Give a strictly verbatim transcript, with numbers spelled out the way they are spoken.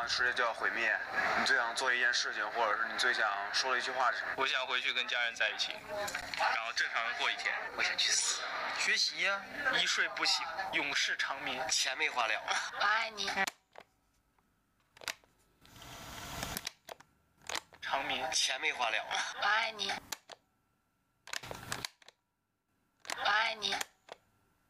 世界就要毁灭，你最想做一件事情，或者是你最想说的一句话是什么？ 我想回去跟家人在一起，然后正常的过一天。 我想去死。 学习呀、啊，一睡不醒，永世长眠。 钱没花了。 我爱你。 长眠。 钱没花了。 我爱你。